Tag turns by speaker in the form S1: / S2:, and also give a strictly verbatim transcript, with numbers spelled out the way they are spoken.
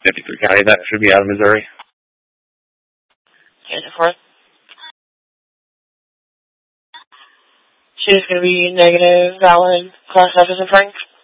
S1: fifty-three County, that should be out of Missouri.
S2: ten four. She's going to be negative, valid, class F is in Frank.